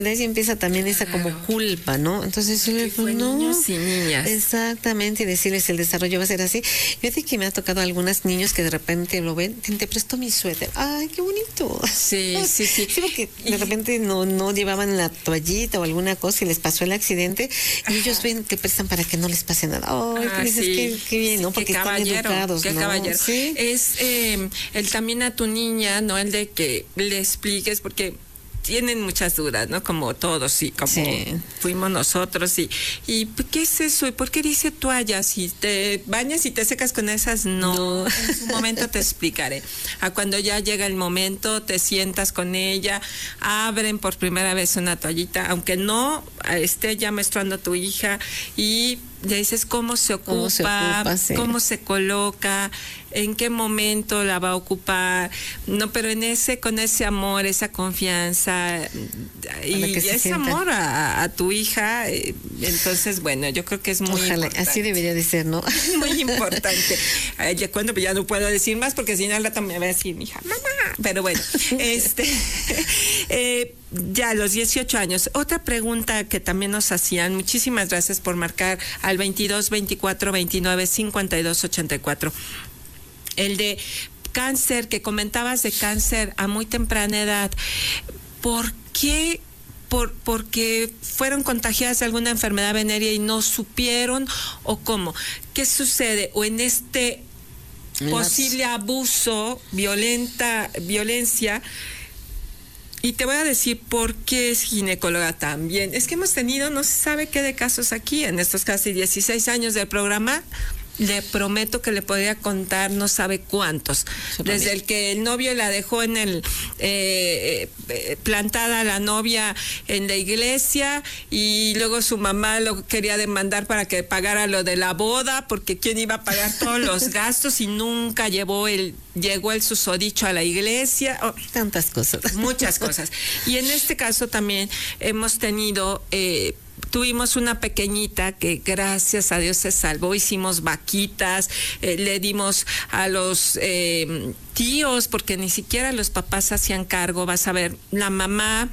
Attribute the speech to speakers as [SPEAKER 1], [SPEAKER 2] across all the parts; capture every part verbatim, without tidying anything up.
[SPEAKER 1] de ahí empieza también esa como culpa, ¿no? Entonces yo le digo, no,
[SPEAKER 2] niños y niñas.
[SPEAKER 1] Exactamente, y decirles el desarrollo va a ser así. Fíjate que me ha tocado a algunos niños que de repente lo ven, te, te presto mi suéter, ay, qué bonito.
[SPEAKER 2] Sí, sí, sí.
[SPEAKER 1] Sí, porque de repente no, no llevaban la toallita o alguna cosa y les pasó el accidente y Ajá. ellos ven, te prestan para que no les pase nada. Ay, ah, dices, sí. qué, qué bien,
[SPEAKER 2] sí,
[SPEAKER 1] ¿no? Porque
[SPEAKER 2] qué
[SPEAKER 1] están
[SPEAKER 2] caballero,
[SPEAKER 1] educados,
[SPEAKER 2] qué
[SPEAKER 1] ¿no?
[SPEAKER 2] caballero.
[SPEAKER 1] ¿Sí?
[SPEAKER 2] Es eh, el también a tu niña, ¿no? El de que le expliques, porque tienen muchas dudas, ¿no? Como todos, sí, como sí. fuimos nosotros, y, y ¿qué es eso? ¿Y por qué dice toallas? Si te bañas y te secas con esas, no. no. En su momento te explicaré. A cuando ya llega el momento, te sientas con ella, abren por primera vez una toallita, aunque no esté ya menstruando tu hija, y le dices cómo se ocupa, cómo se, ocupa, sí. cómo se coloca, en qué momento la va a ocupar, no, pero en ese, con ese amor, esa confianza y ese sienta. amor a, a tu hija, eh, entonces bueno, yo creo que es muy
[SPEAKER 1] Ojalá,
[SPEAKER 2] importante.
[SPEAKER 1] Así debería de ser, ¿no?
[SPEAKER 2] Muy importante. Ay, ya cuando ya no puedo decir más porque si no al rato me va a decir mi hija, mamá. Pero bueno, este eh, ya a los dieciocho años. Otra pregunta que también nos hacían, muchísimas gracias por marcar al veintidós, veinticuatro, veintinueve, cincuenta y dos, ochenta y cuatro. El de cáncer, que comentabas de cáncer a muy temprana edad. ¿Por qué? Por, porque fueron contagiadas de alguna enfermedad venérea y no supieron, o cómo. ¿Qué sucede? O en este posible abuso, violenta, violencia. Y te voy a decir por qué es ginecóloga también. Es que hemos tenido, no se sabe qué de casos aquí, en estos casi dieciséis años del programa. Le prometo que le podría contar no sabe cuántos. Desde el que el novio la dejó en el eh, eh, plantada la novia en la iglesia, y luego su mamá lo quería demandar para que pagara lo de la boda, porque quién iba a pagar todos los gastos, y nunca llevó el llegó el susodicho a la iglesia. Oh,
[SPEAKER 1] tantas cosas.
[SPEAKER 2] Muchas cosas. Y en este caso también hemos tenido eh, tuvimos una pequeñita que gracias a Dios se salvó, hicimos vaquitas, eh, le dimos a los eh, tíos, porque ni siquiera los papás hacían cargo. Vas a ver, la mamá,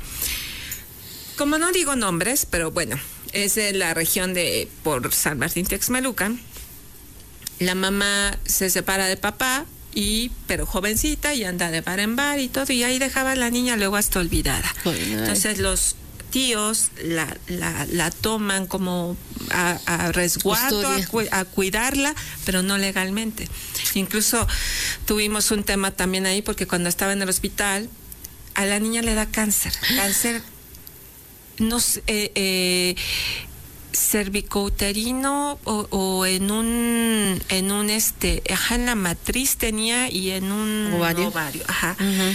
[SPEAKER 2] como no digo nombres, pero bueno, es de la región de por San Martín Texmelucan. La mamá se separa de papá, y pero jovencita, y anda de bar en bar y todo, y ahí dejaba a la niña luego hasta olvidada. Entonces los tíos la, la, la toman como a, a resguardo, a, cu a cuidarla, pero no legalmente. Incluso tuvimos un tema también ahí, porque cuando estaba en el hospital, a la niña le da cáncer, cáncer, no sé, eh, eh, cervicouterino o, o en un en un este ajá, en la matriz tenía, y en un
[SPEAKER 1] ovario,
[SPEAKER 2] ovario ajá.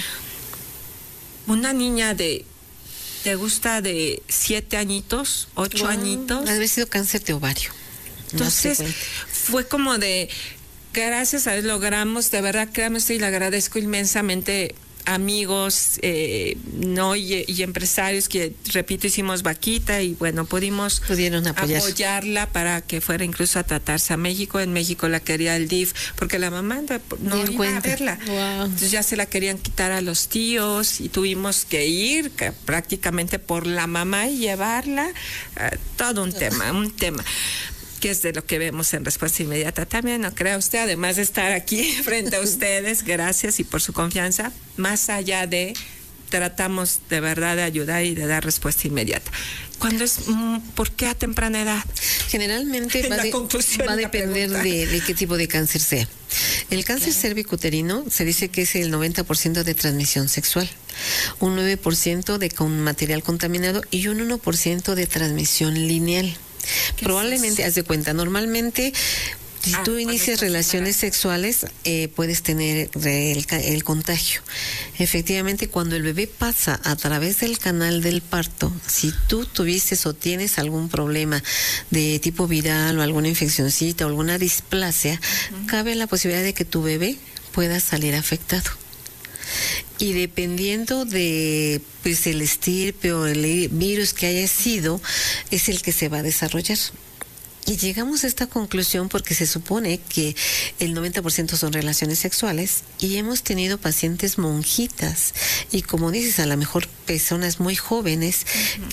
[SPEAKER 1] Uh-huh.
[SPEAKER 2] Una niña de ¿te gusta? De siete añitos, ocho wow. añitos.
[SPEAKER 1] Ha sido cáncer de ovario.
[SPEAKER 2] Entonces,
[SPEAKER 1] no sé,
[SPEAKER 2] fue como de, gracias a Dios logramos, de verdad, créame, y le agradezco inmensamente, amigos, eh, no y, y empresarios que, repito, hicimos vaquita, y bueno, pudimos
[SPEAKER 1] pudieron apoyar.
[SPEAKER 2] apoyarla para que fuera incluso a tratarse a México. En México la quería el D I F, porque la mamá no Bien iba cuenta. a verla.
[SPEAKER 1] Wow.
[SPEAKER 2] Entonces ya se la querían quitar a los tíos, y tuvimos que ir que, prácticamente por la mamá y llevarla. Uh, todo un tema, un tema. Que es de lo que vemos en Respuesta Inmediata también, ¿no crea usted? Además de estar aquí frente a ustedes, gracias y por su confianza, más allá de, tratamos de verdad de ayudar y de dar respuesta inmediata. ¿Cuándo es, por qué a temprana edad?
[SPEAKER 1] Generalmente va, de, va a depender de, de qué tipo de cáncer sea. El cáncer okay. cervicuterino se dice que es el noventa por ciento de transmisión sexual, un nueve por ciento de con material contaminado y un uno por ciento de transmisión lineal. Probablemente, haz de cuenta, normalmente si ah, tú inicias relaciones sexuales eh, puedes tener el, el contagio. Efectivamente, cuando el bebé pasa a través del canal del parto, si tú tuviste o tienes algún problema de tipo viral o alguna infeccioncita o alguna displasia, uh-huh. cabe la posibilidad de que tu bebé pueda salir afectado. Y dependiendo de pues el estirpe o el virus que haya sido, es el que se va a desarrollar. Y llegamos a esta conclusión porque se supone que el noventa por ciento son relaciones sexuales y hemos tenido pacientes monjitas y, como dices, a lo mejor personas muy jóvenes uh-huh.